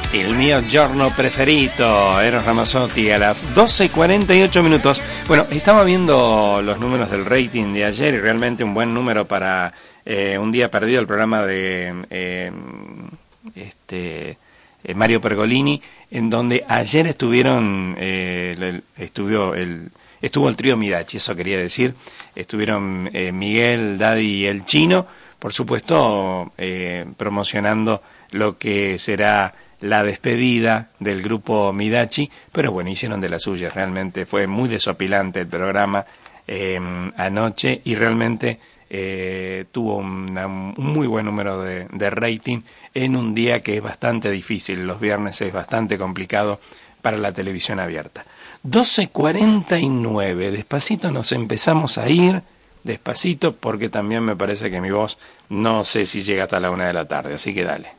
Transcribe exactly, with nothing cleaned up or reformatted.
El mio giorno preferito, Eros Ramazzotti, a las doce y cuarenta y ocho minutos. Bueno, estaba viendo los números del rating de ayer y realmente un buen número para eh, un día perdido, el programa de eh, este eh, Mario Pergolini, en donde ayer estuvieron, eh, el, estuvo el estuvo el trío Midachi, eso quería decir, estuvieron eh, Miguel, Daddy y el Chino, por supuesto, eh, promocionando lo que será la despedida del grupo Midachi, pero bueno, hicieron de las suyas, realmente fue muy desopilante el programa eh, anoche y realmente eh, tuvo una, un muy buen número de, de rating en un día que es bastante difícil, los viernes es bastante complicado para la televisión abierta. doce cuarenta y nueve, despacito nos empezamos a ir, despacito, porque también me parece que mi voz no sé si llega hasta la una de la tarde, así que dale.